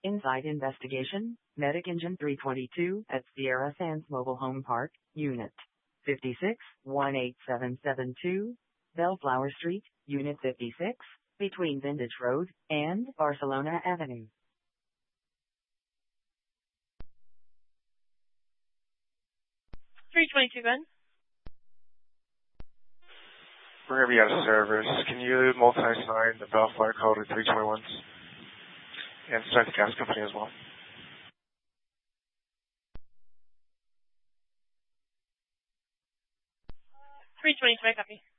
Inside investigation, Medic Engine 322 at Sierra Sands Mobile Home Park, Unit 56, 18772, Bellflower Street, Unit 56, between Vintage Road and Barcelona Avenue. Gun. Wherever you have servers, can you multi-sign the Bellflower code with 321s? And start the gas company as well. 320, copy.